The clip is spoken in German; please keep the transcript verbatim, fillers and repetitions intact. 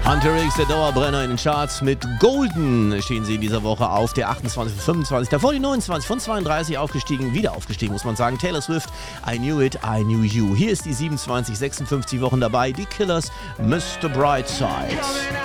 Hunter X, der Dauerbrenner in den Charts. Mit Golden stehen sie in dieser Woche auf der achtundzwanzig von fünfundzwanzig, davor die neunundzwanzig von zweiunddreißig aufgestiegen, wieder aufgestiegen, muss man sagen. Taylor Swift, I Knew It, I Knew You. Hier ist die siebenundzwanzig, sechsundfünfzig Wochen dabei, die Killers, Mister Brightside.